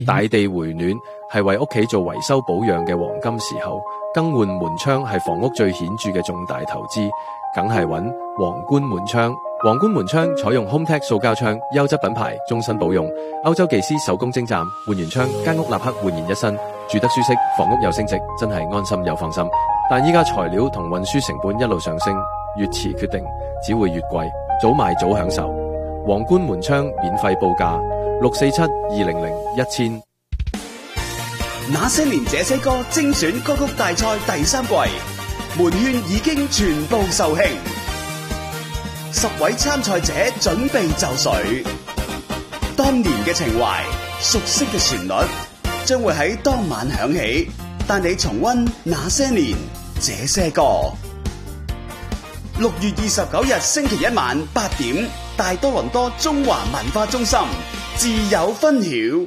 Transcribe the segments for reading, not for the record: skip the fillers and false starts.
大地回暖係為屋企做維修保養嘅黃金時候，更換門窗係房屋最顯著嘅重大投資，梗係揾皇冠門窗。皇冠門窗採用 HomeTech 塑膠窗，優質品牌，終身保用。歐洲技師手工精湛，換完窗間屋立刻煥然一新，住得舒適，房屋又升值，真係安心又放心。但依家材料同運輸成本一路上升，越遲決定只會越貴，早買早享受。皇冠門窗免費報價647-200-1000。 那些年這些歌精選歌曲大賽第3季，門券已經全部售罄，10位參賽者準備就緒。當年嘅情懷，熟悉嘅旋律，將會喺當晚響起，帶你重溫那些年這些歌。6月29日星期一晚8點，大多倫多中華文化中心自由分曉。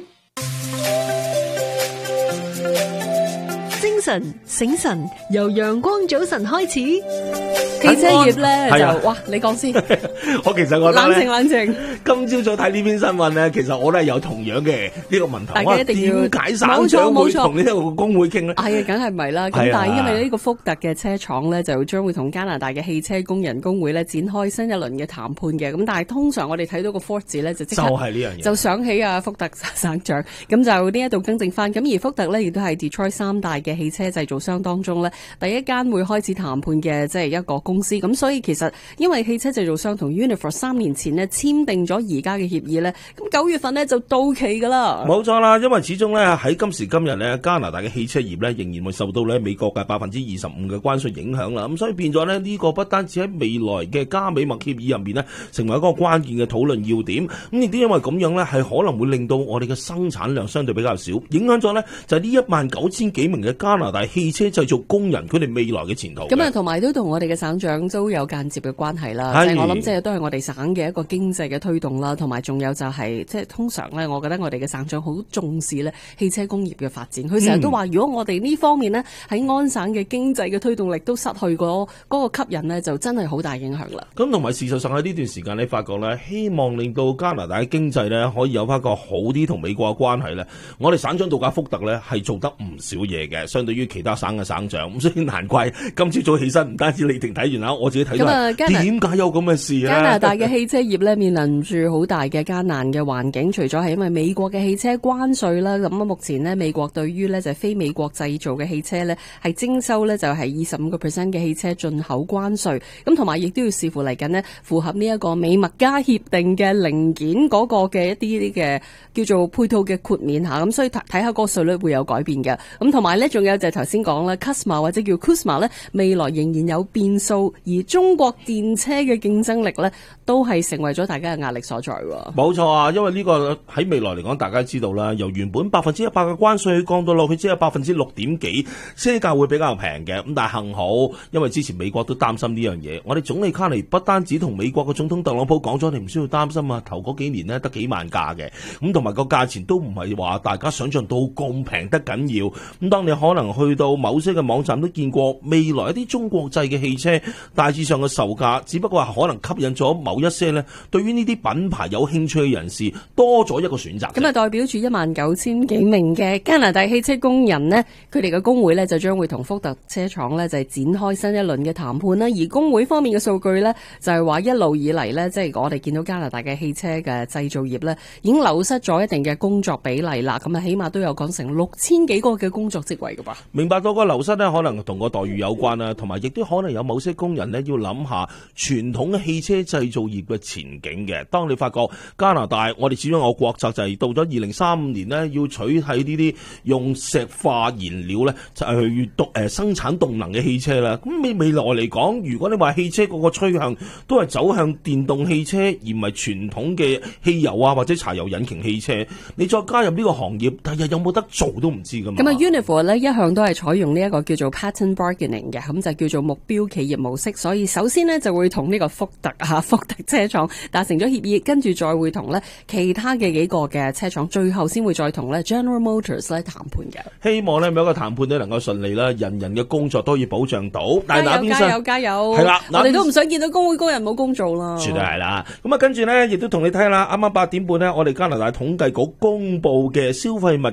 精神醒神，由陽光早晨開始。汽車業咧就哇，你講先。 我其實覺得咧， 冷靜。 今朝早睇呢篇新聞咧，其實我都係有同樣嘅呢個問題。 大家一定要點解省長會同呢一個工會傾咧？ 係啊，梗係唔係啦。咁但係因為呢個福特嘅車廠咧，就將會同加拿大嘅汽車工人工會咧展開新一輪嘅談判嘅。咁但係通常我哋睇到個 Ford 字咧，就即刻就係呢樣嘢， 就想起啊福特省長。咁就呢一度更正翻。咁而福特咧亦都係 Detroit 3大嘅汽車製造商當中咧第一間會開始談判嘅，即係一個公司。咁所以其實因為汽車製造商同 Unifor 3年前呢簽訂咗而家嘅協議呢，咁9月份呢就到期噶啦。 冇錯啦，因為始終咧喺今時今日咧，加拿大嘅汽車業咧仍然會受到咧美國嘅25%嘅關稅影響啦。咁所以變咗咧呢個不單止喺未來嘅加美墨協議入面咧，成為一個關鍵嘅討論要點。咁亦都因為咁樣咧，係可能會令到我哋嘅生產量相對比較少，影響咗咧就係呢19000幾名嘅加拿大汽車製造工人佢哋未來嘅前途。 咁啊，同埋都同我哋嘅省長都有間接嘅關係啦。即係我諗，即係都係我哋省嘅一個經濟嘅推動啦，同埋仲有就係即係通常咧，我覺得我哋嘅省長好重視咧汽車工業嘅發展。佢成日都話，如果我哋呢方面呢喺安省嘅經濟嘅推動力都失去嗰個吸引呢，就真係好大影響啦。 咁同埋事實上喺呢段時間你發覺咧，希望令到加拿大嘅經濟咧可以有翻個好啲同美國嘅關係咧，我哋省長杜賈福特咧係做得唔少嘢嘅，相對於其他省嘅省長。咁所以難怪今朝早起身，唔單止你哋睇完啦，我自己睇到點解有咁嘅事咧？ 加拿大嘅汽車業咧面臨住好大嘅艱難嘅環境，除咗係因為美國嘅汽車關稅啦，咁目前呢，美國對於呢就係非美國製造嘅汽車呢係徵收呢就係25%嘅汽車進口關稅，咁同埋亦都要視乎嚟緊呢符合呢一個美墨加協定嘅零件嗰個嘅一啲嘅叫做配套嘅豁免吓，咁所以睇下個稅率會有改變嘅，咁同埋呢仲有就係頭先講啦 CUSMA 或者叫 CUSMA 呢未來仍然有變數，而中國電車嘅競爭力呢都係成為咗大家嘅壓力所在。 冇錯啊，因為呢個喺未來嚟講，大家知道啦，由原本100%嘅關稅降到落去只係6%幾，車價會比較平嘅。咁但係幸好，因為之前美國都擔心呢樣嘢，我哋總理卡尼不單止同美國嘅總統特朗普講咗，你唔需要擔心啊，頭嗰幾年呢得幾萬架嘅，咁同埋個價錢都唔係話大家想象到咁平得緊要。咁當你可能去到某些嘅網站都見過，未來一啲中國製嘅汽車大致上嘅售價，只不過係可能吸引咗某一些呢對於呢啲品牌有興趣嘅人士多咗一個選擇。 咁啊，代表住19000幾名嘅加拿大汽車工人呢，佢哋嘅工會呢就將會同福特車廠呢就係展開新一輪嘅談判啦。而工會方面嘅數據呢，就係話一路以嚟呢，即係我哋見到加拿大嘅汽車嘅製造業呢已經流失咗一定嘅工作比例啦。咁啊，起碼都有講成6000幾個嘅工作職位噶吧。 明白到個流失呢，可能同個待遇有關啦，同埋亦都可能有某些工人呢要諗下傳統嘅汽車製造業嘅前景嘅。當你發覺加拿大，我哋始終有國策就係到咗2035年呢，要取締呢啲用石化燃料呢，就係去生產動能嘅汽車啦。咁未來嚟講，如果你話汽車嗰個趨向都係走向電動汽車，而唔係傳統嘅汽油啊或者柴油引擎汽車，你再加入呢個行業，第日有冇得做都唔知噶嘛。 咁啊 Unifor 呢一向都係採用呢一個叫做 pattern bargaining 嘅，咁就叫做目標企業模式。所以首先呢，就會同呢個福特車廠達成咗協議，跟住再會同呢其他嘅幾個嘅車廠，最後先會再同呢 General Motors 咧談判嘅。 希望呢每一個談判都能夠順利啦，人人嘅工作都要保障到。但係那邊加油！ 係啦， 我哋都唔想見到工會工人冇工做啦。 絕對係啦。咁啊，跟住呢，亦都同你睇啦。啱啱8點半呢，我哋加拿大統計局公布嘅消費物